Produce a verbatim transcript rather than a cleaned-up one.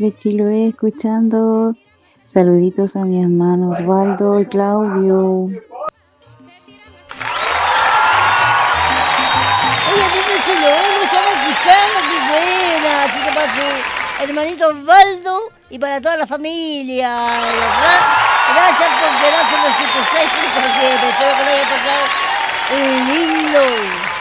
desde Chiloé escuchando. Saluditos a mi hermano Osvaldo y Claudio. Oye, desde Chiloé lo estamos escuchando, qué buena. Así que para su hermanito Osvaldo y para toda la familia, ¿verdad? Gracias por quedarse en los ciento seis punto siete. Espero que lo haya pasado lindo.